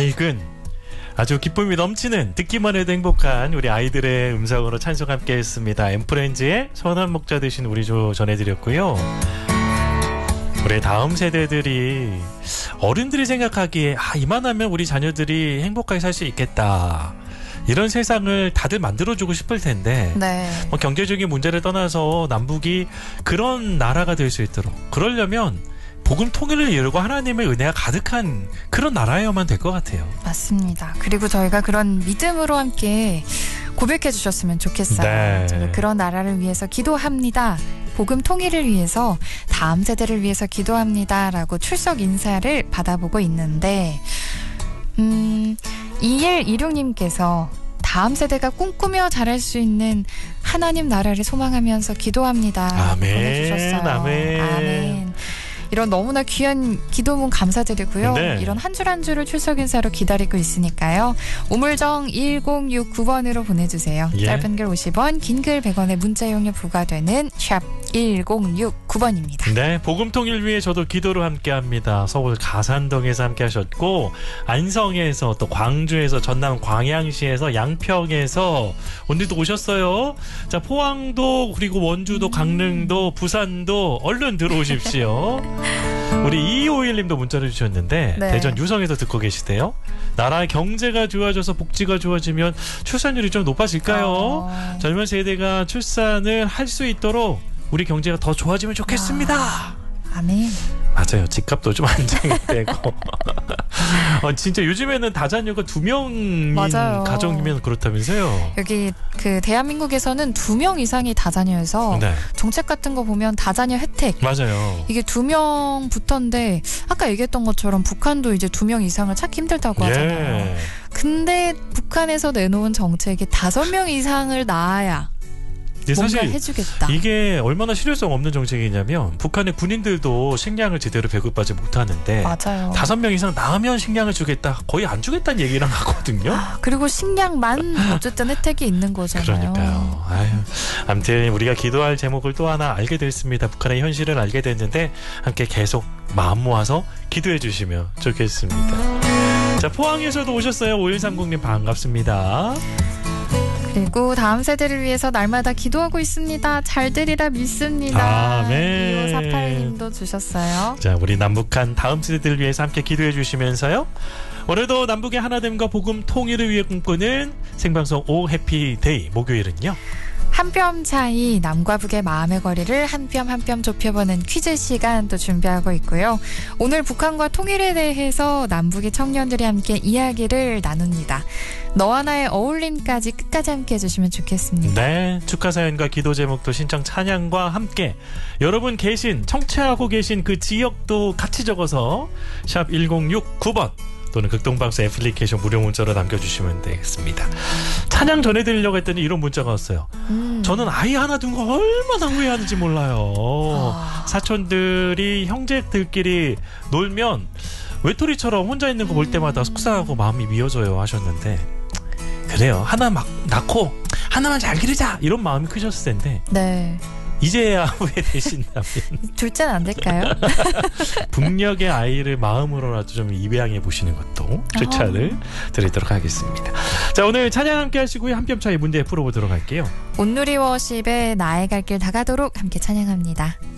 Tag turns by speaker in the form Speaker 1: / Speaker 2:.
Speaker 1: 맑은 아주 기쁨이 넘치는 듣기만 해도 행복한 우리 아이들의 음성으로 찬송 함께 했습니다. 엠프렌즈의 선한 목자 되신 우리 조 전해드렸고요. 우리 다음 세대들이 어른들이 생각하기에 이만하면 우리 자녀들이 행복하게 살 수 있겠다. 이런 세상을 다들 만들어주고 싶을 텐데
Speaker 2: 네.
Speaker 1: 뭐 경제적인 문제를 떠나서 남북이 그런 나라가 될 수 있도록 그러려면 복음 통일을 이루고 하나님의 은혜가 가득한 그런 나라여야만 될 것 같아요.
Speaker 2: 맞습니다. 그리고 저희가 그런 믿음으로 함께 고백해 주셨으면 좋겠어요.
Speaker 1: 네.
Speaker 2: 저는 그런 나라를 위해서 기도합니다. 복음 통일을 위해서 다음 세대를 위해서 기도합니다라고 출석 인사를 받아보고 있는데 2126님께서 다음 세대가 꿈꾸며 자랄 수 있는 하나님 나라를 소망하면서 기도합니다.
Speaker 1: 아멘.
Speaker 2: 보내주셨어요.
Speaker 1: 아멘.
Speaker 2: 아멘. 이런 너무나 귀한 기도문 감사드리고요.
Speaker 1: 네.
Speaker 2: 이런 한 줄 한 줄을 출석 인사로 기다리고 있으니까요. 우물정 1069번으로 보내주세요.
Speaker 1: 예.
Speaker 2: 짧은 글 50원, 긴 글 100원의 문자 이용료 부과되는 샵 1069번입니다.
Speaker 1: 네, 복음 통일 위해 저도 기도로 함께합니다. 서울 가산동에서 함께하셨고 안성에서 또 광주에서 전남 광양시에서 양평에서 오늘도 오셨어요. 자, 포항도 그리고 원주도 강릉도 부산도 얼른 들어오십시오. 우리 2251님도 문자를 주셨는데
Speaker 2: 네.
Speaker 1: 대전 유성에서 듣고 계시대요. 나라의 경제가 좋아져서 복지가 좋아지면 출산율이 좀 높아질까요? 젊은 세대가 출산을 할 수 있도록 우리 경제가 더 좋아지면 좋겠습니다.
Speaker 2: 아멘.
Speaker 1: 맞아요. 집값도 좀 안정이 되고 진짜 요즘에는 다자녀가 2명인
Speaker 2: 맞아요.
Speaker 1: 가정이면 그렇다면서요.
Speaker 2: 여기 그 대한민국에서는 2명 이상이 다자녀여서
Speaker 1: 네,
Speaker 2: 정책 같은 거 보면 다자녀 혜택
Speaker 1: 맞아요.
Speaker 2: 이게 2명부터인데 아까 얘기했던 것처럼 북한도 이제 2명 이상을 찾기 힘들다고 하잖아요.
Speaker 1: 예.
Speaker 2: 근데 북한에서 내놓은 정책이 5명 이상을 낳아야
Speaker 1: 근데
Speaker 2: 뭔가
Speaker 1: 사실
Speaker 2: 해주겠다.
Speaker 1: 이게 얼마나 실효성 없는 정책이냐면 북한의 군인들도 식량을 제대로 배급받지 못하는데
Speaker 2: 맞아요.
Speaker 1: 5명 이상 낳으면 식량을 주겠다. 거의 안 주겠다는 얘기랑 하거든요.
Speaker 2: 그리고 식량만 어쨌든 혜택이 있는 거잖아요.
Speaker 1: 그러니까요. 아무튼 우리가 기도할 제목을 또 하나 알게 됐습니다. 북한의 현실을 알게 됐는데 함께 계속 마음 모아서 기도해 주시면 좋겠습니다. 자, 포항에서도 오셨어요. 5130님 반갑습니다.
Speaker 2: 그리고 다음 세대를 위해서 날마다 기도하고 있습니다. 잘 되리라 믿습니다.
Speaker 1: 아멘.
Speaker 2: 2548님도 주셨어요.
Speaker 1: 자, 우리 남북한 다음 세대들을 위해서 함께 기도해 주시면서요. 오늘도 남북의 하나됨과 복음 통일을 위해 꿈꾸는 생방송 오 해피데이 목요일은요.
Speaker 2: 한 뼘 차이 남과 북의 마음의 거리를 한 뼘 한 뼘 좁혀보는 퀴즈 시간 또 준비하고 있고요. 오늘 북한과 통일에 대해서 남북의 청년들이 함께 이야기를 나눕니다. 너와 나의 어울림까지 끝까지 함께 해주시면 좋겠습니다.
Speaker 1: 네, 축하 사연과 기도 제목도 신청 찬양과 함께 여러분 청취하고 계신 그 지역도 같이 적어서 샵 1069번 또는 극동방송 애플리케이션 무료 문자로 남겨주시면 되겠습니다. 찬양 전해드리려고 했더니 이런 문자가 왔어요. 저는 아이 하나 둔 거 얼마나 후회하는지 몰라요. 사촌들이 형제들끼리 놀면 외톨이처럼 혼자 있는 거 볼 때마다 속상하고 마음이 미어져요 하셨는데 그래요. 하나 막 낳고 하나만 잘 기르자 이런 마음이 크셨을 텐데
Speaker 2: 네.
Speaker 1: 이제야 후회되신다면
Speaker 2: 둘째는 안 될까요?
Speaker 1: 북녘의 아이를 마음으로라도 좀 입양해 보시는 것도 추천을 드리도록 하겠습니다. 자, 오늘 찬양 함께 하시고요. 한 뼘 차이 문제 풀어보도록 할게요.
Speaker 2: 온누리 워십의 나의 갈 길 다 가도록 함께 찬양합니다.